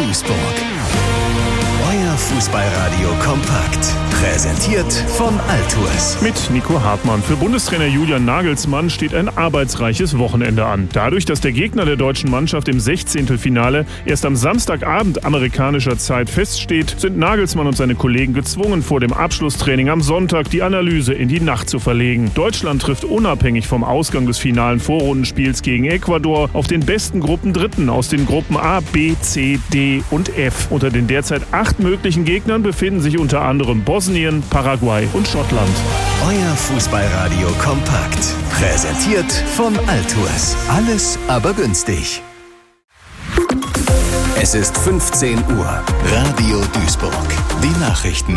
Duisburg. Euer Fußballradio kompakt. Präsentiert von Altours. Mit Nico Hartmann. Für Bundestrainer Julian Nagelsmann steht ein arbeitsreiches Wochenende an. Dadurch, dass der Gegner der deutschen Mannschaft im 16. Finale erst am Samstagabend amerikanischer Zeit feststeht, sind Nagelsmann und seine Kollegen gezwungen, vor dem Abschlusstraining am Sonntag die Analyse in die Nacht zu verlegen. Deutschland trifft unabhängig vom Ausgang des finalen Vorrundenspiels gegen Ecuador auf den besten Gruppendritten aus den Gruppen A, B, C, D und F. Unter den derzeit 8 möglichen Gegnern befinden sich unter anderem Bosnien, Paraguay und Schottland. Euer Fußballradio kompakt. Präsentiert von Altours. Alles aber günstig. Es ist 15 Uhr. Radio Duisburg. Die Nachrichten.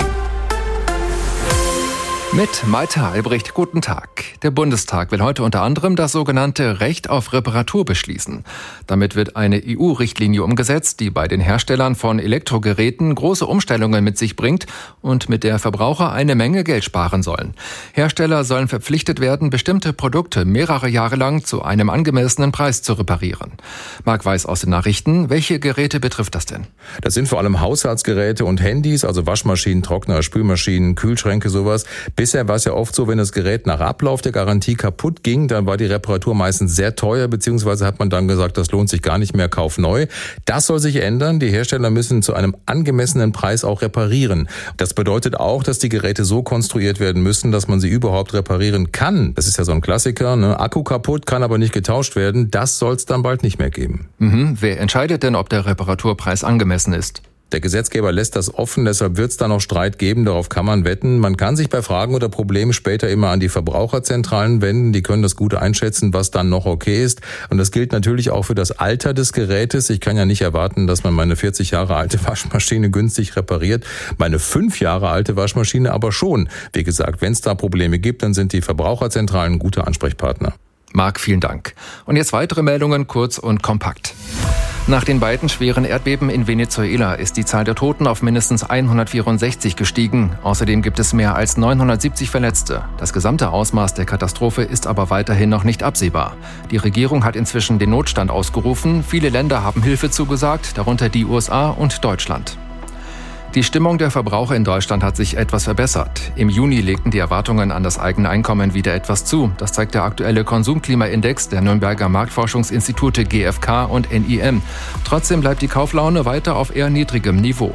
Mit Malte Albrecht, guten Tag. Der Bundestag will heute unter anderem das sogenannte Recht auf Reparatur beschließen. Damit wird eine EU-Richtlinie umgesetzt, die bei den Herstellern von Elektrogeräten große Umstellungen mit sich bringt und mit der Verbraucher eine Menge Geld sparen sollen. Hersteller sollen verpflichtet werden, bestimmte Produkte mehrere Jahre lang zu einem angemessenen Preis zu reparieren. Marc Weiß aus den Nachrichten. Welche Geräte betrifft das denn? Das sind vor allem Haushaltsgeräte und Handys, also Waschmaschinen, Trockner, Spülmaschinen, Kühlschränke, sowas. Bisher war es ja oft so, wenn das Gerät nach Ablauf der Garantie kaputt ging, dann war die Reparatur meistens sehr teuer, beziehungsweise hat man dann gesagt, das lohnt sich gar nicht mehr, kauf neu. Das soll sich ändern. Die Hersteller müssen zu einem angemessenen Preis auch reparieren. Das bedeutet auch, dass die Geräte so konstruiert werden müssen, dass man sie überhaupt reparieren kann. Das ist ja so ein Klassiker, ne? Akku kaputt, kann aber nicht getauscht werden. Das soll es dann bald nicht mehr geben. Wer entscheidet denn, ob der Reparaturpreis angemessen ist? Der Gesetzgeber lässt das offen, deshalb wird es da noch Streit geben, darauf kann man wetten. Man kann sich bei Fragen oder Problemen später immer an die Verbraucherzentralen wenden, die können das gut einschätzen, was dann noch okay ist. Und das gilt natürlich auch für das Alter des Gerätes. Ich kann ja nicht erwarten, dass man meine 40 Jahre alte Waschmaschine günstig repariert, meine 5 Jahre alte Waschmaschine aber schon. Wie gesagt, wenn es da Probleme gibt, dann sind die Verbraucherzentralen gute Ansprechpartner. Marc, vielen Dank. Und jetzt weitere Meldungen, kurz und kompakt. Nach den beiden schweren Erdbeben in Venezuela ist die Zahl der Toten auf mindestens 164 gestiegen. Außerdem gibt es mehr als 970 Verletzte. Das gesamte Ausmaß der Katastrophe ist aber weiterhin noch nicht absehbar. Die Regierung hat inzwischen den Notstand ausgerufen. Viele Länder haben Hilfe zugesagt, darunter die USA und Deutschland. Die Stimmung der Verbraucher in Deutschland hat sich etwas verbessert. Im Juni legten die Erwartungen an das eigene Einkommen wieder etwas zu. Das zeigt der aktuelle Konsumklimaindex der Nürnberger Marktforschungsinstitute GfK und NIM. Trotzdem bleibt die Kauflaune weiter auf eher niedrigem Niveau.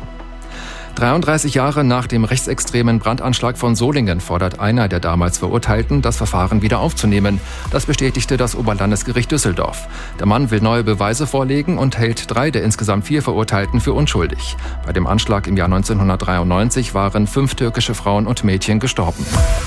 33 Jahre nach dem rechtsextremen Brandanschlag von Solingen fordert einer der damals Verurteilten, das Verfahren wieder aufzunehmen. Das bestätigte das Oberlandesgericht Düsseldorf. Der Mann will neue Beweise vorlegen und hält 3 der insgesamt 4 Verurteilten für unschuldig. Bei dem Anschlag im Jahr 1993 waren 5 türkische Frauen und Mädchen gestorben.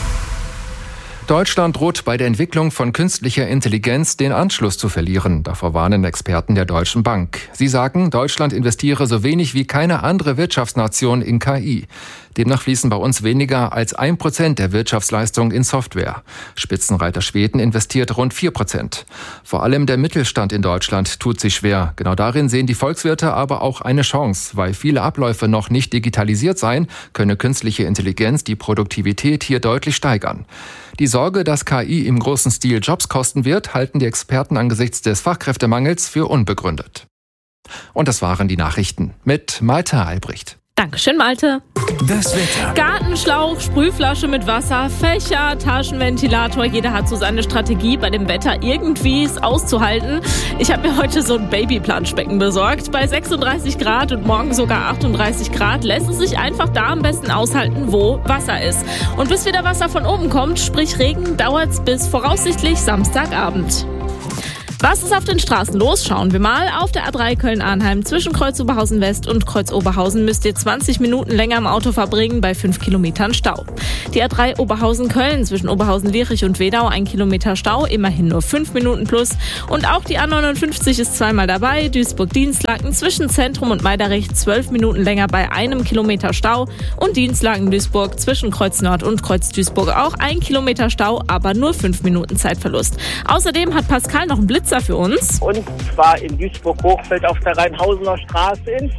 Deutschland droht bei der Entwicklung von künstlicher Intelligenz den Anschluss zu verlieren. Davor warnen Experten der Deutschen Bank. Sie sagen, Deutschland investiere so wenig wie keine andere Wirtschaftsnation in KI. Demnach fließen bei uns weniger als 1% der Wirtschaftsleistung in Software. Spitzenreiter Schweden investiert rund 4%. Vor allem der Mittelstand in Deutschland tut sich schwer. Genau darin sehen die Volkswirte aber auch eine Chance. Weil viele Abläufe noch nicht digitalisiert seien, könne künstliche Intelligenz die Produktivität hier deutlich steigern. Die Sorge, dass KI im großen Stil Jobs kosten wird, halten die Experten angesichts des Fachkräftemangels für unbegründet. Und das waren die Nachrichten mit Malte Albrecht. Dankeschön, Malte. Das Wetter. Gartenschlauch, Sprühflasche mit Wasser, Fächer, Taschenventilator. Jeder hat so seine Strategie, bei dem Wetter irgendwie es auszuhalten. Ich habe mir heute so ein Babyplanschbecken besorgt. Bei 36 Grad und morgen sogar 38 Grad lässt es sich einfach da am besten aushalten, wo Wasser ist. Und bis wieder Wasser von oben kommt, sprich Regen, dauert es bis voraussichtlich Samstagabend. Was ist auf den Straßen los? Schauen wir mal. Auf der A3 Köln-Arnheim zwischen Kreuz-Oberhausen West und Kreuz-Oberhausen müsst ihr 20 Minuten länger im Auto verbringen bei 5 Kilometern Stau. Die A3 Oberhausen-Köln zwischen Oberhausen-Lierich und Wedau 1 Kilometer Stau, immerhin nur 5 Minuten plus. Und auch die A59 ist zweimal dabei. Duisburg-Dienstlaken zwischen Zentrum und Meiderich 12 Minuten länger bei 1 Kilometer Stau. Und Dienstlaken-Duisburg zwischen Kreuz Nord und Kreuz Duisburg auch 1 Kilometer Stau, aber nur 5 Minuten Zeitverlust. Außerdem hat Pascal noch einen Blitz für uns. Und zwar in Duisburg-Hochfeld auf der Rheinhausener Straße in